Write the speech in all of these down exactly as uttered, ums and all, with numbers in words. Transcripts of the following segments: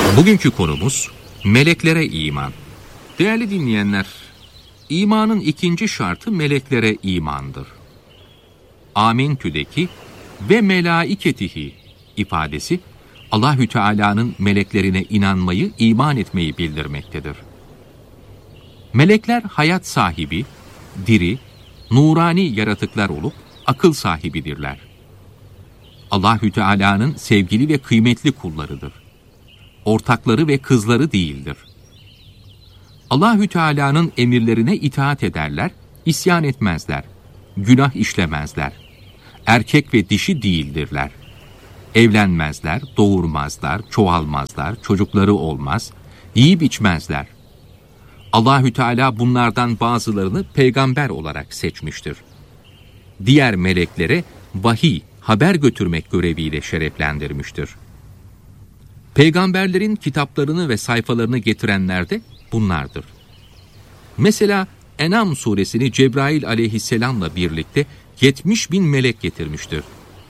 Bugünkü konumuz meleklere iman. Değerli dinleyenler, imanın ikinci şartı meleklere imandır. Âmentü'deki ve melâiketihi ifadesi Allahü Teala'nın meleklerine inanmayı, iman etmeyi bildirmektedir. Melekler hayat sahibi, diri, nurani yaratıklar olup akıl sahibidirler. Allahü Teala'nın sevgili ve kıymetli kullarıdır. Ortakları ve kızları değildir. Allahü Teala'nın emirlerine itaat ederler, isyan etmezler, günah işlemezler. Erkek ve dişi değildirler. Evlenmezler, doğurmazlar, çoğalmazlar, çocukları olmaz, yiyip içmezler. Allahü Teala bunlardan bazılarını peygamber olarak seçmiştir. Diğer meleklere vahiy, haber götürmek göreviyle şereflendirmiştir. Peygamberlerin kitaplarını ve sayfalarını getirenler de bunlardır. Mesela En'am suresini Cebrail aleyhisselamla birlikte yetmiş bin melek getirmiştir.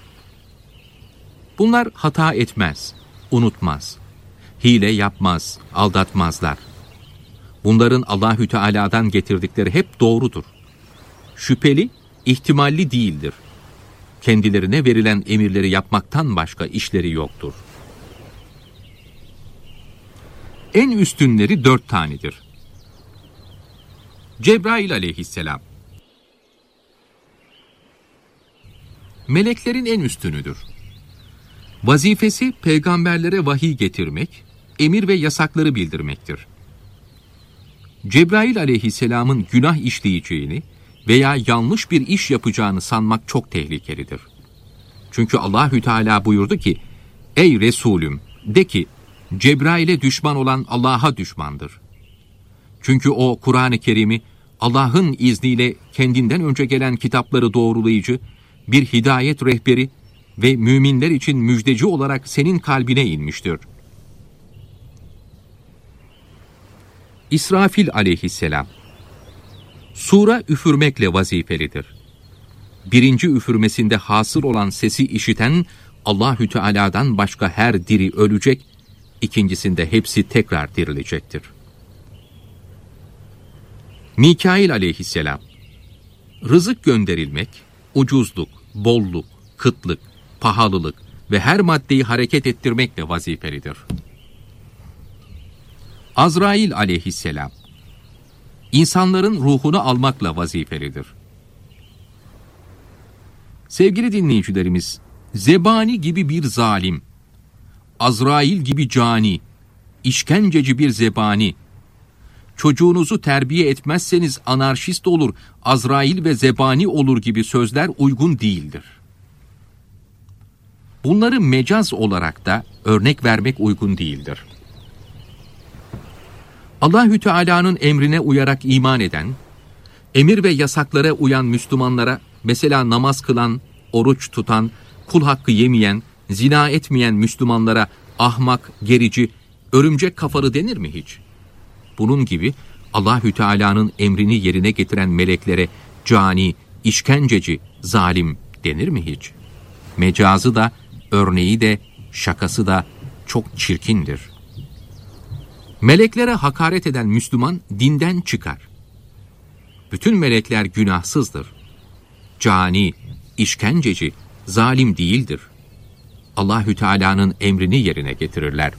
Bunlar hata etmez, unutmaz, hile yapmaz, aldatmazlar. Bunların Allahü Teala'dan getirdikleri hep doğrudur. Şüpheli, ihtimalli değildir. Kendilerine verilen emirleri yapmaktan başka işleri yoktur. En üstünleri dört tanedir. Cebrail aleyhisselam. Meleklerin en üstünüdür. Vazifesi peygamberlere vahiy getirmek, emir ve yasakları bildirmektir. Cebrail aleyhisselamın günah işleyeceğini veya yanlış bir iş yapacağını sanmak çok tehlikelidir. Çünkü Allahü Teala buyurdu ki, ey Resulüm, de ki, Cebrail'e düşman olan Allah'a düşmandır. Çünkü o Kur'an-ı Kerim'i Allah'ın izniyle kendinden önce gelen kitapları doğrulayıcı, bir hidayet rehberi ve müminler için müjdeci olarak senin kalbine inmiştir. İsrafil aleyhisselam. Sura üfürmekle vazifelidir. Birinci üfürmesinde hasıl olan sesi işiten Allahü Teala'dan başka her diri ölecek, ikincisinde hepsi tekrar dirilecektir. Mikail aleyhisselam. Rızık gönderilmek, ucuzluk, bolluk, kıtlık, pahalılık ve her maddeyi hareket ettirmekle vazifelidir. Azrail aleyhisselam. İnsanların ruhunu almakla vazifelidir. Sevgili dinleyicilerimiz, zebani gibi bir zalim, Azrail gibi cani, işkenceci bir zebani, çocuğunuzu terbiye etmezseniz anarşist olur, Azrail ve zebani olur gibi sözler uygun değildir. Bunları mecaz olarak da örnek vermek uygun değildir. Allahü Teala'nın emrine uyarak iman eden, emir ve yasaklara uyan Müslümanlara, mesela namaz kılan, oruç tutan, kul hakkı yemeyen, zina etmeyen Müslümanlara ahmak, gerici, örümcek kafalı denir mi hiç? Bunun gibi Allahü Teala'nın emrini yerine getiren meleklere cani, işkenceci, zalim denir mi hiç? Mecazı da, örneği de, şakası da çok çirkindir. Meleklere hakaret eden Müslüman dinden çıkar. Bütün melekler günahsızdır. Cani, işkenceci, zalim değildir. Allahü Teala'nın emrini yerine getirirler.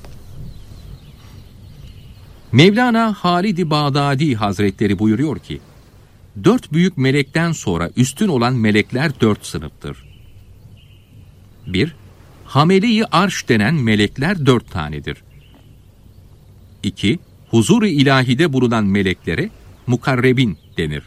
Mevlana Halid-i Bağdadi Hazretleri buyuruyor ki, dört büyük melekten sonra üstün olan melekler dört sınıftır. bir. Hamele-i Arş denen melekler dört tanedir. iki. Huzur-u ilahide bulunan meleklere mukarrebin denir.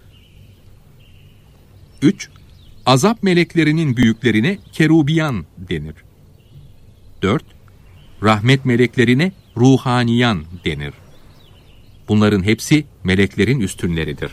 üç. Azap meleklerinin büyüklerine kerubiyan denir. dört. Rahmet meleklerine ruhaniyan denir. Bunların hepsi meleklerin üstünleridir.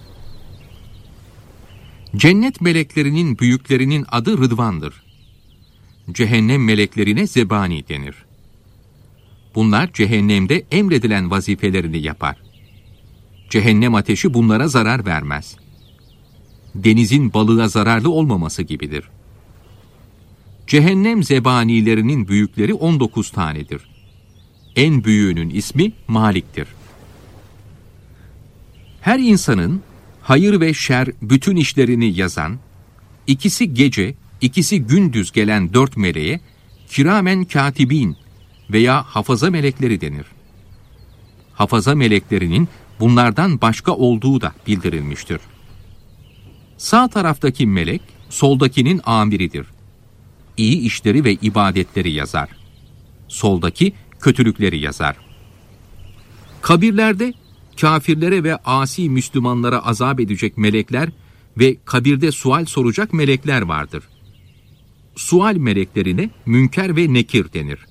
Cennet meleklerinin büyüklerinin adı Rıdvan'dır. Cehennem meleklerine zebani denir. Bunlar cehennemde emredilen vazifelerini yapar. Cehennem ateşi bunlara zarar vermez. Denizin balığa zararlı olmaması gibidir. Cehennem zebanilerinin büyükleri on dokuz tanedir. en büyüğünün ismi Malik'tir. Her insanın hayır ve şer bütün işlerini yazan, ikisi gece, ikisi gündüz gelen dört meleğe kiramen katibin veya hafaza melekleri denir. Hafaza meleklerinin bunlardan başka olduğu da bildirilmiştir. Sağ taraftaki melek, soldakinin amiridir. İyi işleri ve ibadetleri yazar. Soldaki kötülükleri yazar. Kabirlerde kafirlere ve asi Müslümanlara azap edecek melekler ve kabirde sual soracak melekler vardır. Sual meleklerine Münker ve Nekir denir.